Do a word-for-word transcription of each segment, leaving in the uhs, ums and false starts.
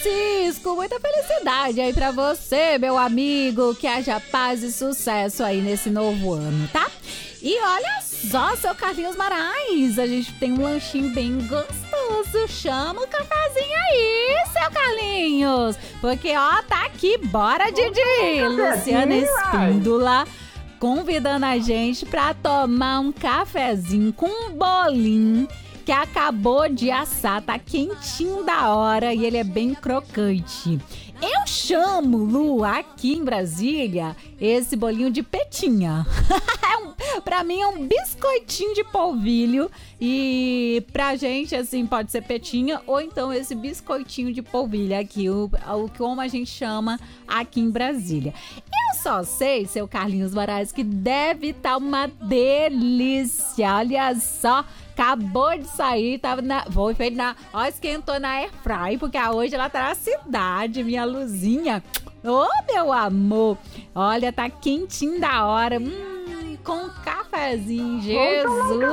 Francisco, muita felicidade aí pra você, meu amigo. Que haja paz e sucesso aí nesse novo ano, tá? E olha só, seu Carlinhos Marais, a gente tem um lanchinho bem gostoso. Chama o cafezinho aí, seu Carlinhos. Porque, ó, tá aqui, bora, Didi. Luciana Espíndola convidando a gente pra tomar um cafezinho com um bolinho que acabou de assar, tá quentinho da hora e ele é bem crocante. Eu chamo, Lu, aqui em Brasília, esse bolinho de petinha. é um, pra mim é um biscoitinho de polvilho e pra gente, assim, pode ser petinha ou então esse biscoitinho de polvilho aqui, o, o como a gente chama aqui em Brasília. Eu só sei, seu Carlinhos Moraes, que deve estar uma delícia. Olha só, acabou de sair, tava na, foi feito na, ó, esquentou na airfry, porque hoje ela tá na cidade, minha Luzinha. Ô, oh, meu amor, olha, tá quentinho da hora, hum, com cafezinho, Jesus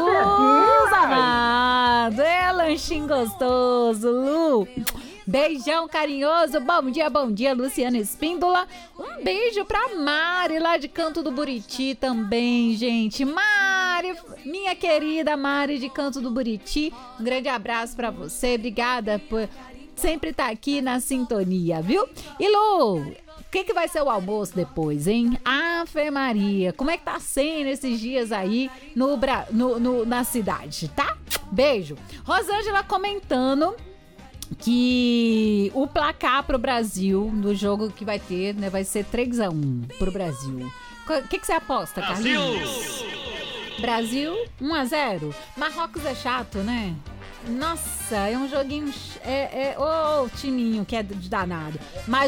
amado, é lanchinho gostoso, Lu. Beijão carinhoso, bom dia, bom dia, Luciana Espíndola. Um beijo pra Mari, lá de Canto do Buriti também, gente. Mari, minha querida Mari de Canto do Buriti, um grande abraço pra você, obrigada por sempre estar aqui na sintonia, viu? E Lu, o que, que vai ser o almoço depois, hein? Ave Maria, como é que tá sendo esses dias aí no, no, no, na cidade, tá? Beijo. Rosângela comentando que o placar pro Brasil, no jogo que vai ter, né, vai ser três a um pro Brasil. O que, que você aposta, Carlinhos? Brasil, um a zero? Marrocos é chato, né? Nossa, é um joguinho... É, é, ô, timinho que é de danado. Mas